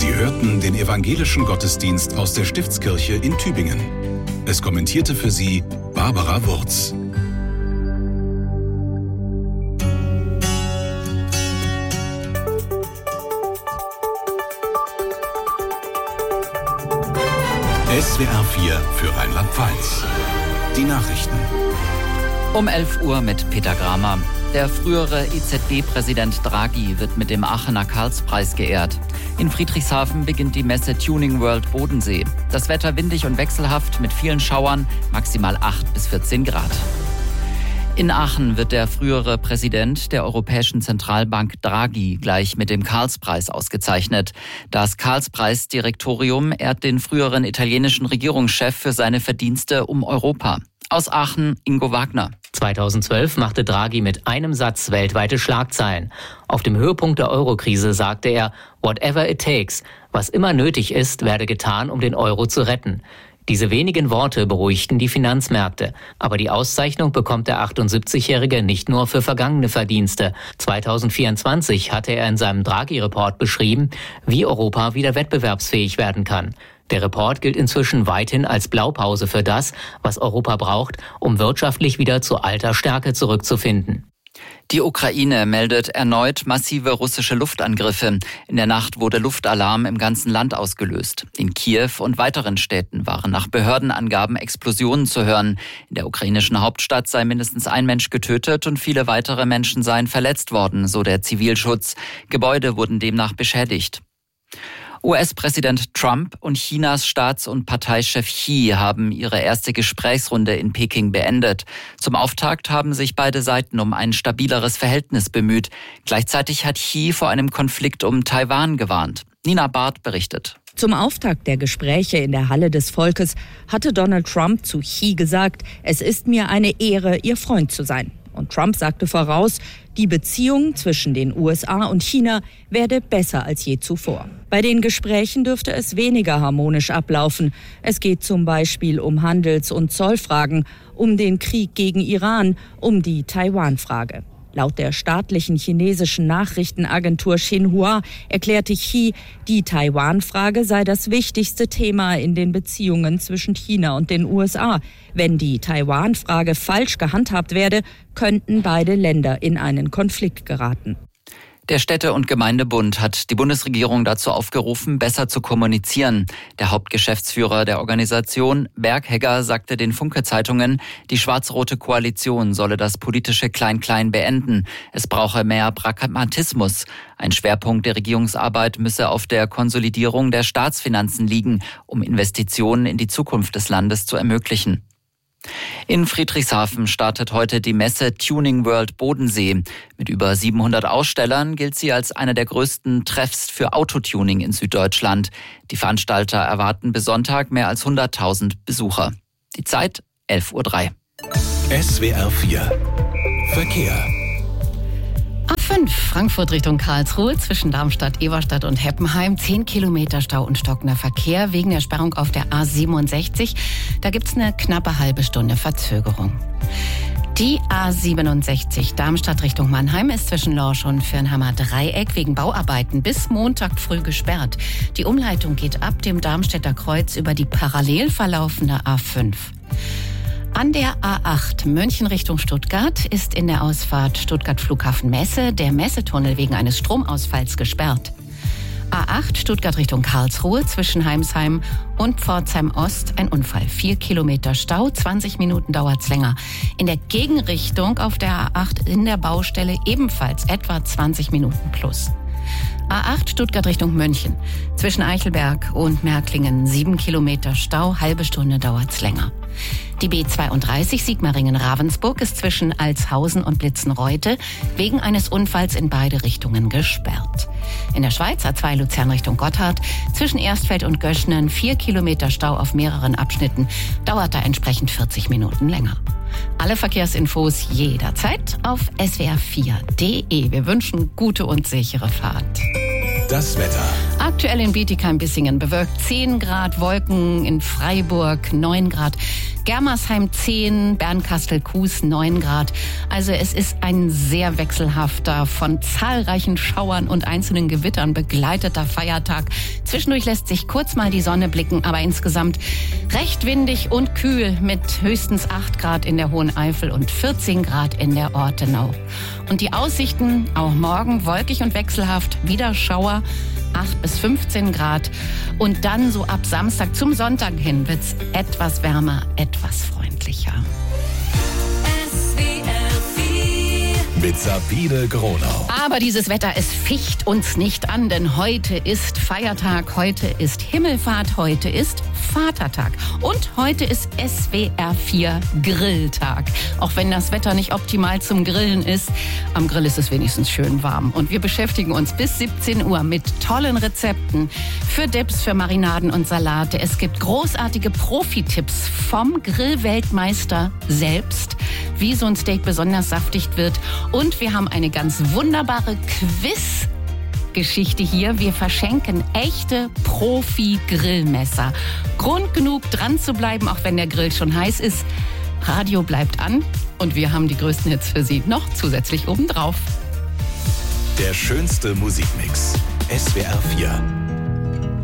Sie hörten den evangelischen Gottesdienst aus der Stiftskirche in Tübingen. Es kommentierte für Sie Barbara Wurz. SWR 4 für Rheinland-Pfalz. Die Nachrichten. Um 11 Uhr mit Peter Gramer. Der frühere EZB-Präsident Draghi wird mit dem Aachener Karlspreis geehrt. In Friedrichshafen beginnt die Messe Tuning World Bodensee. Das Wetter windig und wechselhaft mit vielen Schauern, maximal 8 bis 14 Grad. In Aachen wird der frühere Präsident der Europäischen Zentralbank Draghi gleich mit dem Karlspreis ausgezeichnet. Das Karlspreisdirektorium ehrt den früheren italienischen Regierungschef für seine Verdienste um Europa. Aus Aachen, Ingo Wagner. 2012 machte Draghi mit einem Satz weltweite Schlagzeilen. Auf dem Höhepunkt der Eurokrise sagte er, whatever it takes, was immer nötig ist, werde getan, um den Euro zu retten. Diese wenigen Worte beruhigten die Finanzmärkte. Aber die Auszeichnung bekommt der 78-Jährige nicht nur für vergangene Verdienste. 2024 hatte er in seinem Draghi-Report beschrieben, wie Europa wieder wettbewerbsfähig werden kann. Der Report gilt inzwischen weithin als Blaupause für das, was Europa braucht, um wirtschaftlich wieder zu alter Stärke zurückzufinden. Die Ukraine meldet erneut massive russische Luftangriffe. In der Nacht wurde Luftalarm im ganzen Land ausgelöst. In Kiew und weiteren Städten waren nach Behördenangaben Explosionen zu hören. In der ukrainischen Hauptstadt sei mindestens ein Mensch getötet und viele weitere Menschen seien verletzt worden, so der Zivilschutz. Gebäude wurden demnach beschädigt. US-Präsident Trump und Chinas Staats- und Parteichef Xi haben ihre erste Gesprächsrunde in Peking beendet. Zum Auftakt haben sich beide Seiten um ein stabileres Verhältnis bemüht. Gleichzeitig hat Xi vor einem Konflikt um Taiwan gewarnt. Nina Barth berichtet. Zum Auftakt der Gespräche in der Halle des Volkes hatte Donald Trump zu Xi gesagt, es ist mir eine Ehre, Ihr Freund zu sein. Und Trump sagte voraus, die Beziehung zwischen den USA und China werde besser als je zuvor. Bei den Gesprächen dürfte es weniger harmonisch ablaufen. Es geht zum Beispiel um Handels- und Zollfragen, um den Krieg gegen Iran, um die Taiwan-Frage. Laut der staatlichen chinesischen Nachrichtenagentur Xinhua erklärte Xi, die Taiwan-Frage sei das wichtigste Thema in den Beziehungen zwischen China und den USA. Wenn die Taiwan-Frage falsch gehandhabt werde, könnten beide Länder in einen Konflikt geraten. Der Städte- und Gemeindebund hat die Bundesregierung dazu aufgerufen, besser zu kommunizieren. Der Hauptgeschäftsführer der Organisation, Berghegger, sagte den Funke-Zeitungen, die schwarz-rote Koalition solle das politische Klein-Klein beenden. Es brauche mehr Pragmatismus. Ein Schwerpunkt der Regierungsarbeit müsse auf der Konsolidierung der Staatsfinanzen liegen, um Investitionen in die Zukunft des Landes zu ermöglichen. In Friedrichshafen startet heute die Messe Tuning World Bodensee. Mit über 700 Ausstellern gilt sie als einer der größten Treffs für Autotuning in Süddeutschland. Die Veranstalter erwarten bis Sonntag mehr als 100.000 Besucher. Die Zeit 11:03 Uhr. SWR 4 Verkehr. A5 Frankfurt Richtung Karlsruhe zwischen Darmstadt, Eberstadt und Heppenheim. 10 Kilometer Stau und stockender Verkehr wegen der Sperrung auf der A67. Da gibt's eine knappe halbe Stunde Verzögerung. Die A67 Darmstadt Richtung Mannheim ist zwischen Lorsch und Firnhammer Dreieck wegen Bauarbeiten bis Montag früh gesperrt. Die Umleitung geht ab dem Darmstädter Kreuz über die parallel verlaufende A5. An der A8 München Richtung Stuttgart ist in der Ausfahrt Stuttgart Flughafen Messe der Messetunnel wegen eines Stromausfalls gesperrt. A8 Stuttgart Richtung Karlsruhe zwischen Heimsheim und Pforzheim Ost ein Unfall. 4 Kilometer Stau, 20 Minuten dauert's länger. In der Gegenrichtung auf der A8 in der Baustelle ebenfalls etwa 20 Minuten plus. A8 Stuttgart Richtung München. Zwischen Eichelberg und Märklingen 7 Kilometer Stau, halbe Stunde dauert's länger. Die B32 Sigmaringen-Ravensburg ist zwischen Altshausen und Blitzenreute wegen eines Unfalls in beide Richtungen gesperrt. In der Schweiz A2 Luzern Richtung Gotthard zwischen Erstfeld und Göschnen 4 Kilometer Stau auf mehreren Abschnitten, dauert da entsprechend 40 Minuten länger. Alle Verkehrsinfos jederzeit auf swr4.de. Wir wünschen gute und sichere Fahrt. Das Wetter. Aktuell in Bietigheim-Bissingen bewölkt 10 Grad, Wolken in Freiburg 9 Grad. Germersheim 10, Bernkastel-Kues 9 Grad. Also es ist ein sehr wechselhafter, von zahlreichen Schauern und einzelnen Gewittern begleiteter Feiertag. Zwischendurch lässt sich kurz mal die Sonne blicken, aber insgesamt recht windig und kühl mit höchstens 8 Grad in der Hohen Eifel und 14 Grad in der Ortenau. Und die Aussichten auch morgen wolkig und wechselhaft, wieder Schauer, 8 bis 15 Grad. Und dann so ab Samstag zum Sonntag hin wird's etwas wärmer, etwas freundlicher. Mit Sabine Gronau. Aber dieses Wetter, es ficht uns nicht an, denn heute ist Feiertag, heute ist Himmelfahrt, heute ist Vatertag und heute ist SWR 4 Grilltag. Auch wenn das Wetter nicht optimal zum Grillen ist, am Grill ist es wenigstens schön warm. Und wir beschäftigen uns bis 17 Uhr mit tollen Rezepten für Dips, für Marinaden und Salate. Es gibt großartige Profi-Tipps vom Grillweltmeister selbst, wie so ein Steak besonders saftig wird. Und wir haben eine ganz wunderbare Quiz-Geschichte hier. Wir verschenken echte Profi-Grillmesser. Grund genug, dran zu bleiben, auch wenn der Grill schon heiß ist. Radio bleibt an und wir haben die größten Hits für Sie noch zusätzlich obendrauf. Der schönste Musikmix. SWR 4.